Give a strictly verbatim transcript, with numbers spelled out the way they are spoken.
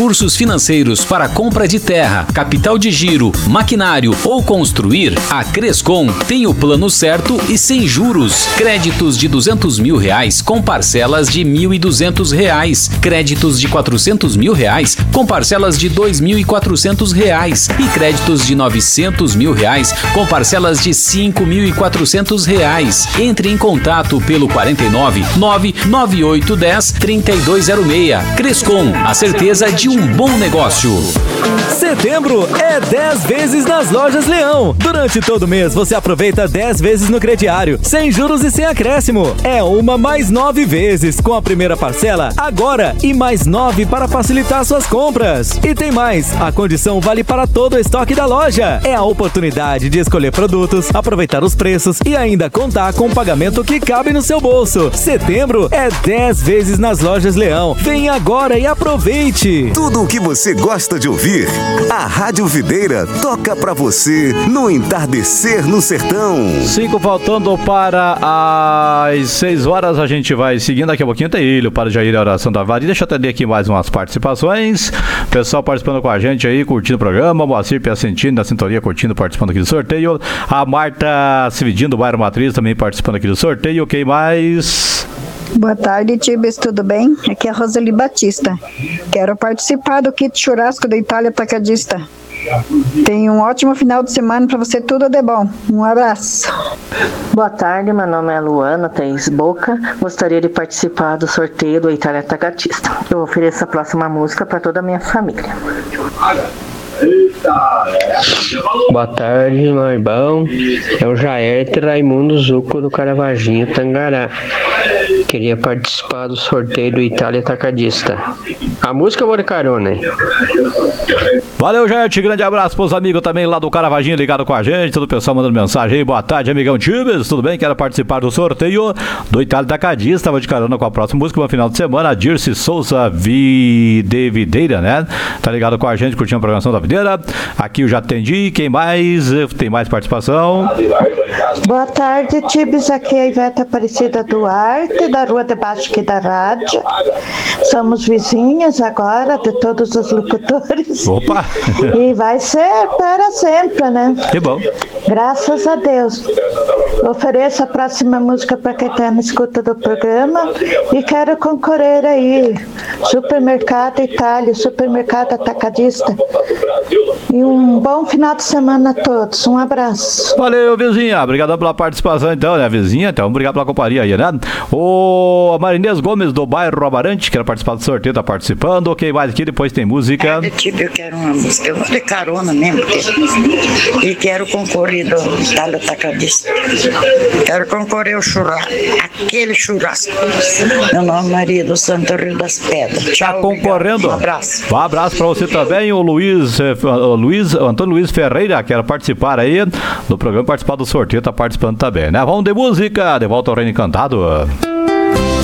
Recursos financeiros para compra de terra, capital de giro, maquinário ou construir? A Crescom tem o plano certo e sem juros. Créditos de duzentos mil reais com parcelas de mil e duzentos reais. Créditos de quatrocentos mil reais com parcelas de dois mil e quatrocentos reais. E créditos de novecentos mil reais com parcelas de cinco mil e quatrocentos reais. Entre em contato pelo quarenta e nove, nove nove oito um zero, três dois zero seis. Crescom, a certeza de um bom negócio. Setembro é dez vezes nas Lojas Leão. Durante todo o mês você aproveita dez vezes no crediário, sem juros e sem acréscimo. É uma mais nove vezes com a primeira parcela agora e mais nove para facilitar suas compras. E tem mais, a condição vale para todo o estoque da loja. É a oportunidade de escolher produtos, aproveitar os preços e ainda contar com um pagamento que cabe no seu bolso. Setembro é dez vezes nas Lojas Leão. Vem agora e aproveite. Tudo o que você gosta de ouvir, a Rádio Videira toca pra você no entardecer no sertão. Cinco faltando para as seis horas, a gente vai seguindo. Daqui a pouquinho tem ele, para Jair e a oração da Vari. Deixa eu atender aqui mais umas participações. Pessoal participando com a gente aí, curtindo o programa. Moacir Piacentini na sintonia, curtindo, participando aqui do sorteio. A Marta Cividinho do Bairro Matriz também participando aqui do sorteio. Quem mais? Boa tarde, Tibes, tudo bem? Aqui é a Roseli Batista. Quero participar do kit churrasco da Itália Atacadista. Tenha um ótimo final de semana para você, tudo de bom. Um abraço. Boa tarde, meu nome é Luana Thaís Boca. Gostaria de participar do sorteio do Itália Atacadista. Eu ofereço a próxima música para toda a minha família. Boa tarde, meu irmão. É o Jair Raimundo Zuco do Caravaggio, Tangará. Queria participar do sorteio do Itália Atacadista. A música eu vou de carona, hein? Valeu, gente. Grande abraço pros amigos também lá do Caravaggio ligado com a gente. Todo o pessoal mandando mensagem aí. Boa tarde, amigão Tibes. Tudo bem? Quero participar do sorteio do Itália Atacadista. Vou de carona com a próxima música no final de semana. A Dirce Souza Vi... de Videira, né? Tá ligado com a gente, curtindo a programação da Videira. Aqui eu já atendi. Quem mais? Tem mais participação? Boa tarde, Tibes. Aqui é a Ivete Aparecida Duarte, da Rua de Baixo aqui da rádio. Somos vizinhas agora de todos os locutores. Opa! E vai ser para sempre, né? Que bom. Graças a Deus. Ofereço a próxima música para quem está na escuta do programa e quero concorrer aí. Supermercado Itália, Supermercado Atacadista. E um bom final de semana a todos. Um abraço. Valeu, vizinha. Obrigado pela participação, então, né, vizinha? Então, obrigado pela companhia aí, né? O Marinês Gomes, do bairro Amarante, quer participar do sorteio, tá participando. Ok, mais aqui, depois tem música. É, tipo, eu quero uma música. Eu vou de carona mesmo. Porque... E quero concorrer do Itália Atacadista. Quero concorrer ao churrasco. Aquele churrasco. Meu nome é Maria do Santo Rio das Pedras. Tchau, tá concorrendo. Um abraço. Um abraço pra você também. O Luiz, o Luiz, o Antônio Luiz Ferreira, quer participar aí do programa, participar do sorteio, tá participando também, né? Vamos de música. De volta ao Reino Encantado.